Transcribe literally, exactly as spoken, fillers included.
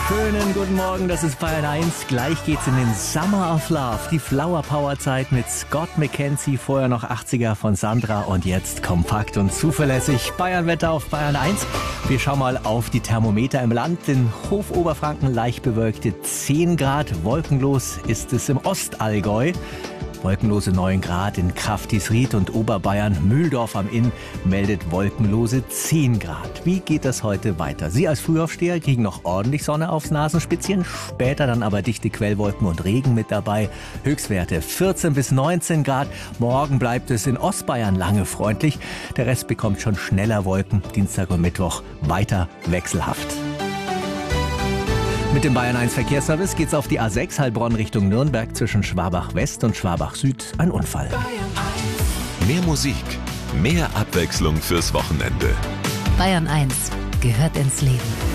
Schönen guten Morgen, das ist Bayern eins. Gleich geht's in den Summer of Love, die Flower Power Zeit mit Scott McKenzie, vorher noch achtziger von Sandra und jetzt kompakt und zuverlässig Bayern-Wetter auf Bayern eins. Wir schauen mal auf die Thermometer im Land. In Hofoberfranken leicht bewölkte zehn Grad, wolkenlos ist es im Ostallgäu. Wolkenlose neun Grad in Kraftisried und Oberbayern. Mühldorf am Inn meldet wolkenlose zehn Grad. Wie geht das heute weiter? Sie als Frühaufsteher kriegen noch ordentlich Sonne aufs Nasenspitzchen, später dann aber dichte Quellwolken und Regen mit dabei. Höchstwerte vierzehn bis neunzehn Grad. Morgen bleibt es in Ostbayern lange freundlich. Der Rest bekommt schon schneller Wolken. Dienstag und Mittwoch weiter wechselhaft. Mit dem Bayern eins Verkehrsservice geht's auf die A sechs Heilbronn Richtung Nürnberg zwischen Schwabach West und Schwabach Süd. Ein Unfall. Mehr Musik, mehr Abwechslung fürs Wochenende. Bayern eins gehört ins Leben.